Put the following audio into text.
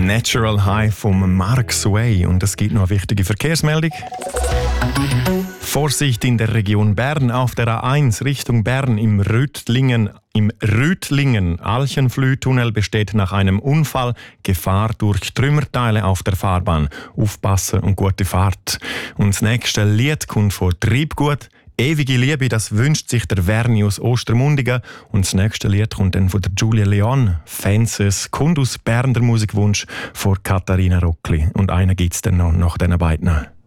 Natural High vom Mark Sway. Und es gibt noch eine wichtige Verkehrsmeldung. Vorsicht in der Region Bern auf der A1 Richtung Bern im Rüttlingen-Alchenflüh-Tunnel besteht nach einem Unfall Gefahr durch Trümmerteile auf der Fahrbahn. Aufpassen und gute Fahrt. Und das nächste Lied kommt von Treibgut. Ewige Liebe, das wünscht sich der Verni aus Ostermundigen. Und das nächste Lied kommt dann von der Julia Leon. Fences kommt aus Bern, der Musikwunsch von Katharina Rockli. Und einen gibt es dann noch nach diesen beiden.